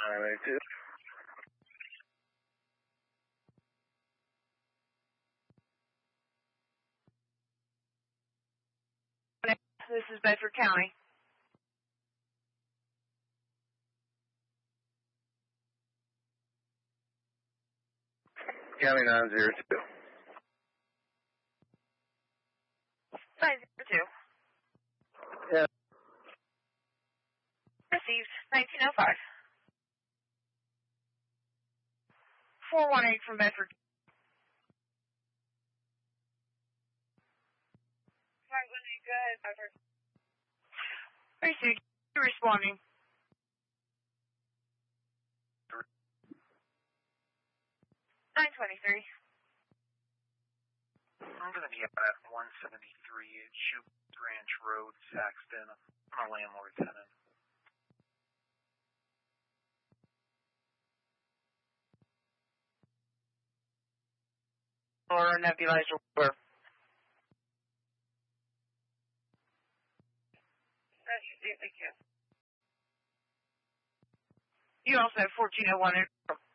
982. This is Bedford County. County 902. 902. Yeah. Received 1905. 418 from Bedford. Go ahead, Bedford. Received. Responding. 923. I'm going to be out at 173 at Shoot Ranch Road, Saxton. I'm a landlord tenant. Or nebulizer. Where? Thank you. You also have 1401.